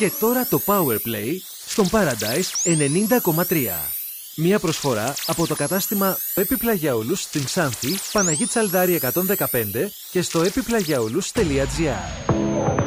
Και τώρα το Powerplay στον Paradise 90,3. Μια προσφορά από το κατάστημα Epiplagiaulus στην Ξάνθη, Παναγή Τσαλδάρη 115 και στο epiplagiaulus.gr.